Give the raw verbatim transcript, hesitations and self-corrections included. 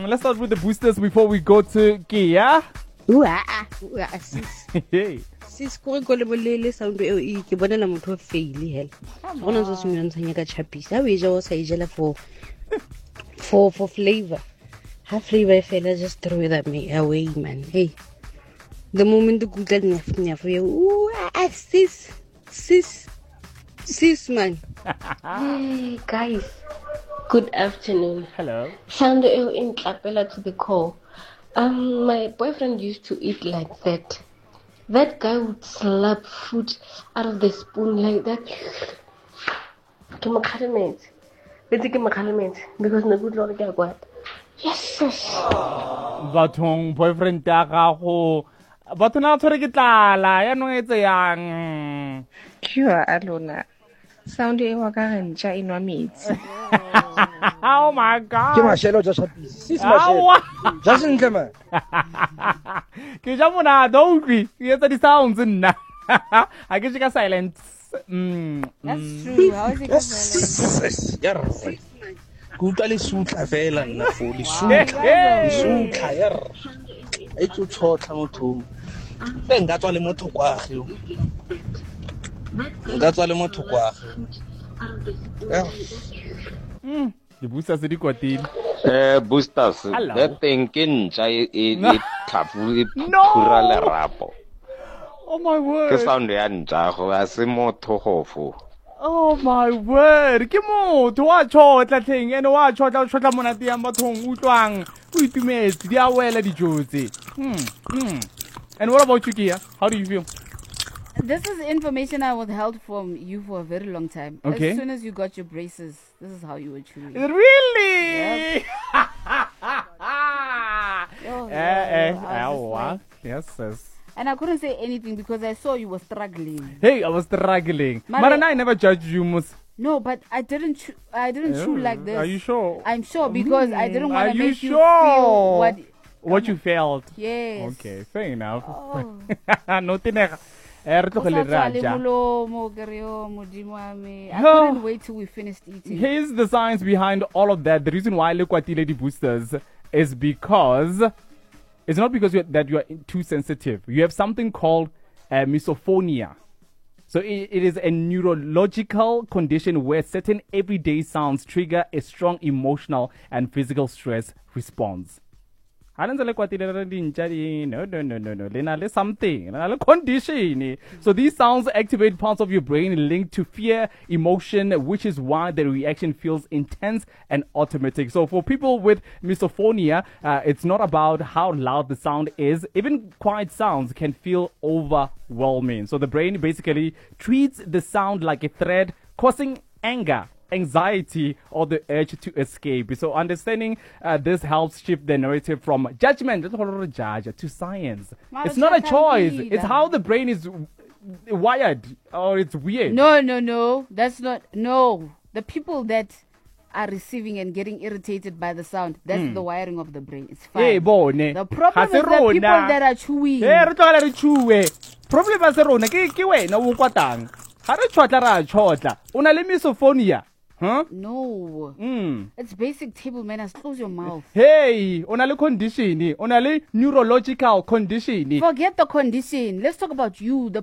Um, let's start with the boosters before we go to Kia. Ooh, ah, ooh, ah, sis. Hey. Sis, ko go le bolele sound e e ke bona la motho fail hell. Bona ntse se mnyantshanya ka chapisa. Ha we ja o sa ijela for for for flavor. Ha flavor fela just throw it at me away, man. Hey. The moment the good nyaf nyaf you. Ooh, ah, sis. Sis. Sis, man. Hey, guys. Good afternoon. Hello. Sound in Tlapela to the call. Um, my boyfriend used to eat like that. That guy would slap food out of the spoon like that. Kimakhalimate. Beti kimakhalimate. Because no good lord get what. Yes, yes. Bathong boyfriend ya gago. Batho na tshwere ke tlala, ya no etse yang. Kua alona. Sound e wa ka rentja inwa metsi. Oh my god. Ke mashelo ja chapisi. Sis mashelo. Ja sentle man. Ke ja mona donkey. Ke etsa di sounds nna. Ha ke ka silence. Mm. That's true. How is it Yes. Ya rre. Ku tla le sutla fela nna fo le sutla. Sutla ya rre. E tlo tshotla motho. Be nga tswa le motho kwa ge. Nga tswa le motho kwa ge. Mm. The boosters di kwatile. Eh boosters that thing ke ntja e e tlhafu e phura le rapo. Oh my word. Ke sound ya ntja go a se motho gofo. Oh my word. Ke motho wa tshotla tleng ene wa tshotla tshotla monate ya bathong utlwang. O itumetse di a wela dijotse. Hmm. Hmm. And what about you, Kia? How do you feel? This is information I withheld from you for a very long time. Okay. As soon as you got your braces, this is how you were chewing. Really? Yep. Oh, Eh, yeah, eh, yeah. I was just wow. like- Yes, yes. And I couldn't say anything because I saw you were struggling. Hey, I was struggling. Mare- Marana, I never judged you, Mus. No, but I didn't. Chew, I didn't chew like this. Are you sure? I'm sure because I didn't Mm, want are to you make you sure? feel what. What you felt? Yes. Okay, fair enough. Oh. No tinega. Eh, re O tlogele sa tswa le raja. molomo, ke re, "Oh, Modimo wa me." I No. couldn't wait till we finished eating. Here's the science behind all of that. The reason why Lekwatile di boosters is because it's not because you're, that you are too sensitive. You have something called uh, misophonia. So it, it is a neurological condition where certain everyday sounds trigger a strong emotional and physical stress response. No, no, no, no, no. There's something. There's condition. So these sounds activate parts of your brain linked to fear, emotion, which is why the reaction feels intense and automatic. So for people with misophonia, uh, it's not about how loud the sound is. Even quiet sounds can feel overwhelming. So the brain basically treats the sound like a threat, causing anger, anxiety, or the urge to escape. So understanding uh, this helps shift the narrative from judgment to science. Mara It's not a choice. chakambila. It's how the brain is w- wired, or it's weird. No, no, no. That's not. No. The people that are receiving and getting irritated by the sound, that's the wiring of the brain. It's fine. Eh, bone. The problem Ha is se the people rona. that are chewing. Eh, re tlogela re chewe. Problem ya se rona ke ke wena o kwatang. Ha re tshotla ra tshotla. O na le misophonia. Huh? No. Mm. It's basic table manners. Close your mouth. Hey, on a le condition, on a le neurological condition. Forget the condition. Let's talk about you, the